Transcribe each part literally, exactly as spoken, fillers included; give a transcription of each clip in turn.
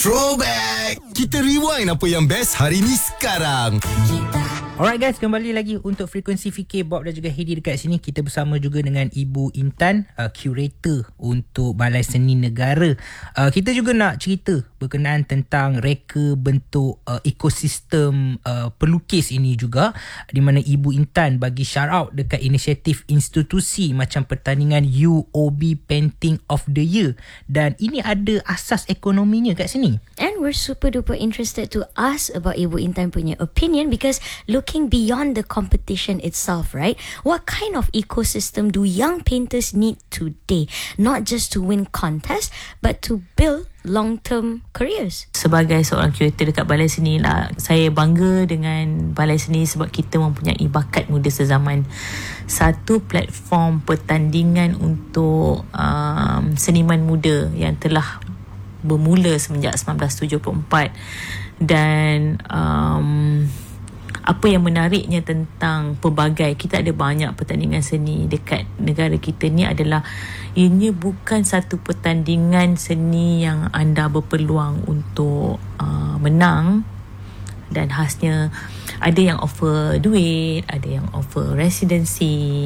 Throwback! Kita rewind apa yang best hari ni sekarang. Alright guys, kembali lagi untuk Frekuensi Fikir. Bob dan juga Heidi dekat sini. Kita bersama juga dengan Ibu Intan, uh, curator untuk Balai Seni Negara. Uh, kita juga nak cerita berkenaan tentang reka bentuk uh, ekosistem uh, pelukis ini juga, di mana Ibu Intan bagi shout out dekat inisiatif institusi macam pertandingan U O B Painting of the Year, dan ini ada asas ekonominya kat sini. And we're super duper interested to ask about Ibu Intan punya opinion, because looking beyond the competition itself, right? What kind of ecosystem do young painters need today? Not just to win contests, but to build long-term careers. Sebagai seorang curator dekat Balai Seni lah, saya bangga dengan Balai Seni sebab kita mempunyai bakat muda sezaman. Satu platform pertandingan untuk um, seniman muda yang telah bermula semenjak sembilan belas tujuh puluh empat. Dan um, apa yang menariknya tentang pelbagai, kita ada banyak pertandingan seni dekat negara kita ni adalah ianya bukan satu pertandingan seni yang anda berpeluang untuk uh, menang, dan khasnya ada yang offer duit, ada yang offer residency,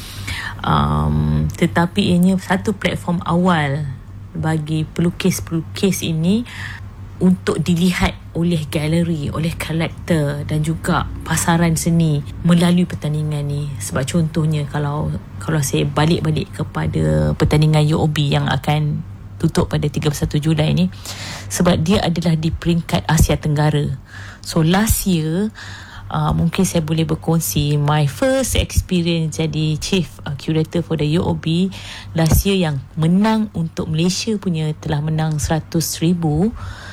um, tetapi ianya satu platform awal bagi pelukis-pelukis ini untuk dilihat oleh galeri, oleh kolektor dan juga pasaran seni melalui pertandingan ni. Sebab contohnya kalau kalau saya balik-balik kepada pertandingan U O B yang akan tutup pada tiga puluh satu Julai ni, sebab dia adalah di peringkat Asia Tenggara. So last year Uh, mungkin saya boleh berkongsi my first experience jadi chief uh, curator for the U O B last year, yang menang untuk Malaysia punya telah menang seratus ribu,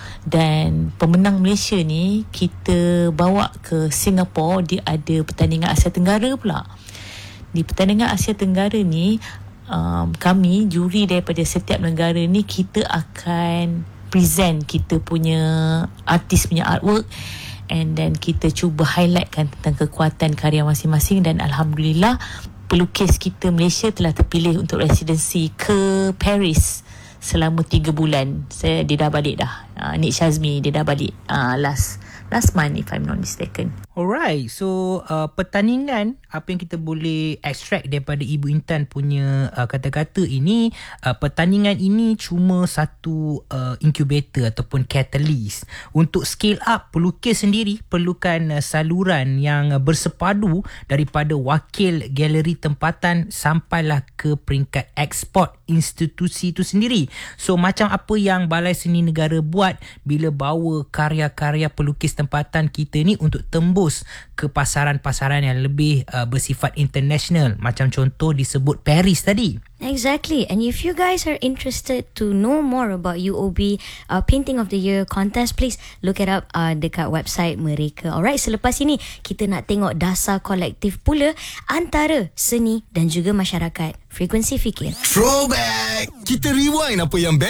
dan pemenang Malaysia ni kita bawa ke Singapura. Dia ada pertandingan Asia Tenggara pula. Di pertandingan Asia Tenggara ni um, kami juri daripada setiap negara ni kita akan present kita punya artis punya artwork, and then kita cuba highlightkan tentang kekuatan karya masing-masing. Dan Alhamdulillah pelukis kita Malaysia telah terpilih untuk residensi ke Paris selama tiga bulan. Saya dia dah balik dah. uh, Nik Shazmi dia dah balik uh, last last month if I'm not mistaken. Alright, so uh, pertandingan, apa yang kita boleh extract daripada Ibu Intan punya uh, kata-kata ini, uh, pertandingan ini cuma satu uh, incubator ataupun catalyst. Untuk scale up pelukis sendiri perlukan uh, saluran yang uh, bersepadu daripada wakil galeri tempatan sampailah ke peringkat ekspor institusi itu sendiri. So macam apa yang Balai Seni Negara buat bila bawa karya-karya pelukis tempatan kita ni untuk tembus ke pasaran-pasaran yang lebih uh, bersifat international, macam contoh disebut Paris tadi. Exactly. And if you guys are interested to know more about U O B uh, Painting of the Year contest, please look it up uh, dekat website mereka. Alright, selepas ini kita nak tengok dasar kolektif pula antara seni dan juga masyarakat. Frekuensi Fikir. Throwback! Kita rewind apa yang best